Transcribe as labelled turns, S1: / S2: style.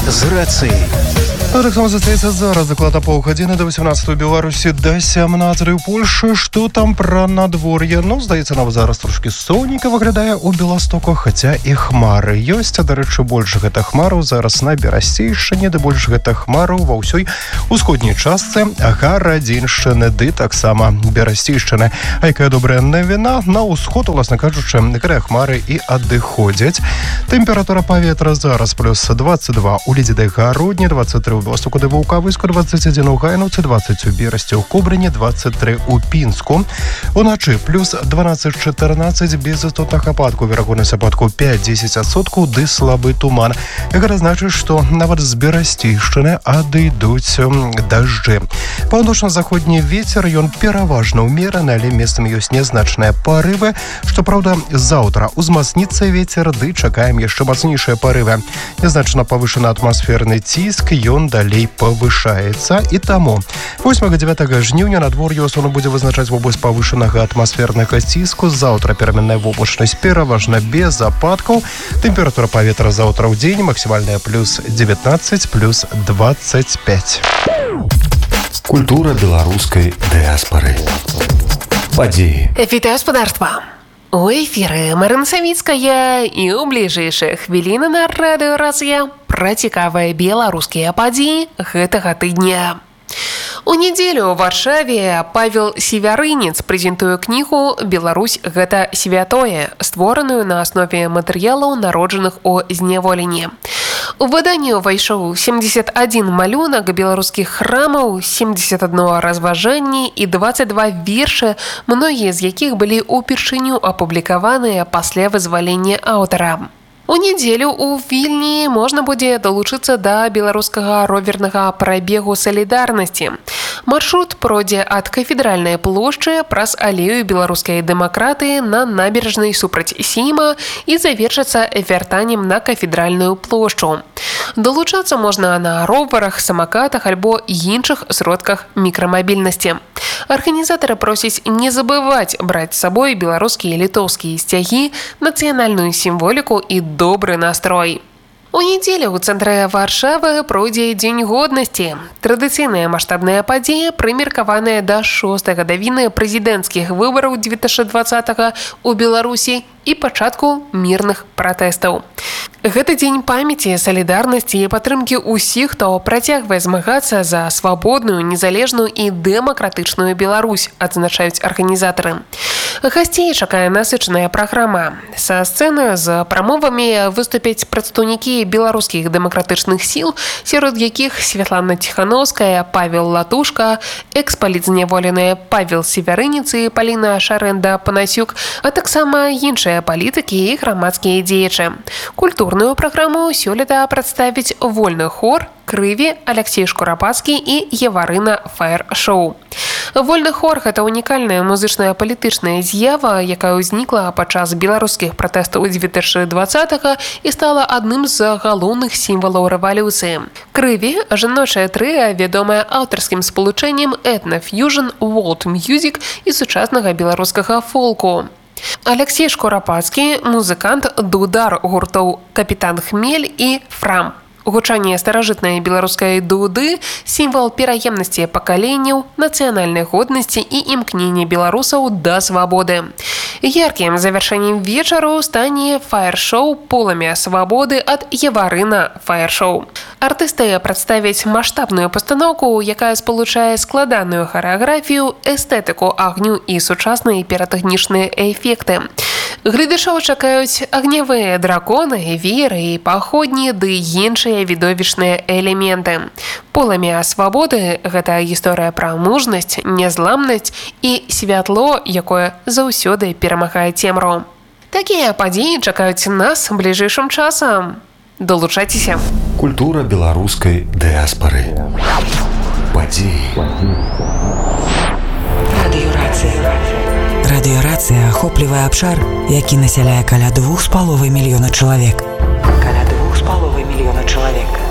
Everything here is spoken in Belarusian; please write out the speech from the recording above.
S1: з рацыяй.
S2: Таксама застаецца зараз даклада паўгадзіны до 18 у Беларусі, до 17 у Польшы. Што там пра надвор'е? Здаецца, нам зараз трошкі сонейка выглядае у Беластоку, хаця і хмары ёсць. Дарэчы, больш гэта хмараў зараз на Берасцейшчыне, ды больш гэта хмараў ва ўсёй усходняй частцы Гарадзеншчыны, ды таксама Берасцейшчыны. А якая добрая навіна, на ўсход, уласна кажучы, некаторыя хмары і адыходзяць. Тэмпература паветра зараз плюс 22 у Лідзі-Гародні, 23 у Беластоку ды Ваўкавыску, 21 у Гайнаўцы, 20 у Берасці, у Кобрыні, 23 у Пінску. Уначы плюс 12-14 без істотных ападкаў, верагоднасць ападкаў 5-10%, ды слабы туман. Гэта значыць, што нават з Берасцейшчыны адыдуць дажджы. Паўночна-заходні вецер, ён пераважна ўмераны, але месцамі ёсць нязначныя парывы. Што праўда, заўтра узмацніцца вецер, ды чакаем яшчэ мацнейшыя парывы. Нязначна павышаны атмасферны ціск, ён далей павышаецца, і таму 8-9 жніўня надвор'е ў асноўным будзе вызначаць вобласць павышанага атмасфернага ціску. Заўтра пераменная воблачнасць, пераважна без ападкаў. Тэмпература паветра заўтра ў дзень максімальная плюс 19, плюс 25.
S1: Культура беларускай дыяспары. Падзеі.
S3: Вітаю, гаспадарства! У эфіры Марына Савіцкая, і ў бліжэйшыя хвіліны на радыё «Рацыя» пра цікавыя беларускія падзеі гэтага тыдня. У нядзелю ў Варшаве Павел Севярынец прэзентуе кнігу «Беларусь – гэта святое», створаную на аснове матэрыялаў, народжаных у зняволенні. У выданні ўвайшоў 71 малюнак беларускіх храмаў, 71 разважанні і 22 вершы, многія з якіх былі ўпершыню апублікаваныя пасля вызвалення аўтара. У нядзелю ў Вільні можна будзе далучыцца да беларускага ровернага прабегу салідарнасці. Маршрут пройдзе ад кафедральнай плошчы праз алею беларускай дэмакратыі на набережнай супраць Сейма і завершыцца вяртаннем на кафедральную плошчу. Далучацца можна на роварах, самакатах альбо іншых сродках мікрамабільнасці. Арганізатары просяць не забываць браць з сабой беларускія і літоўскія сцягі, нацыянальную сімволіку і добры настрой. У нядзелю ў цэнтры Варшавы пройдзе Дзень годнасці. Традыцыйная маштабная падзея, прымеркаваная да 6-й гадавіны прэзідэнцкіх выбараў 2020 у Беларусі і пачатку мірных пратэстаў. Гэта дзень памяці, салідарнасці і падтрымкі ўсіх, хто працягвае змагацца за свабодную, незалежную і дэмакратычную Беларусь, адзначаюць арганізатары. Гасцей чакае насычаная праграма. Са сцэны з прамовамі выступяць прадстаўнікі беларускіх дэмакратычных сіл, сярод якіх Святлана Ціхановская, Павел Латушка, экс-палітзняволеныя Павел Севярынец і Паліна Шарэнда-Панасюк, а таксама іншыя палітыкі і грамадскія дзеячы. Культурную праграму сёлета прадставіць вольны хор «Крыві», Алексей Шкурапацкі і Еварына Фаер-шоу. Вольны хор – гэта унікальная музычная палітычная з'ява, якая ўзнікла падчас беларускіх пратэстаў 2020-го і стала адным з галоўных сімвалаў рэвалюцыі. «Крыві» – жаночае трыа, вядомае аўтарскім спалучэннем этна-фьюжн, world music і сучаснага беларускага фолку. Алексей Шкурапацкі – музыкант, дудар гуртоў «Капітан Хмель» і «Фрам». Гучанне старажытнай беларускай дуды – сімвал пераемнасці пакаленняў, нацыянальнай годнасці і імкнення беларусаў да свабоды. Яркім завяршэннем вечару стане фаер-шоу «Полымя свабоды» ад Еварына Фаер-шоу. Артысты прадставяць маштабную пастаноўку, якая спалучае складаную харэаграфію, эстэтыку агню і сучасныя піратэхнічныя эфекты. Гледачоў чакаюць агнявыя драконы, вееры і паходні ды іншыя відовішныя элементы. «Полымя свабоды» – гэта гісторыя пра мужнасць, нязламнасць і святло, якое заўсёды перамагае цемру. Такія падзеі чакаюць нас бліжэйшым часам. Далучайцеся.
S1: Культура беларускай дыяспары. Падзеі.
S4: Радыё «Рацыя» ахоплівае абшар, які насяляе каля 2,5 мільёна чалавек.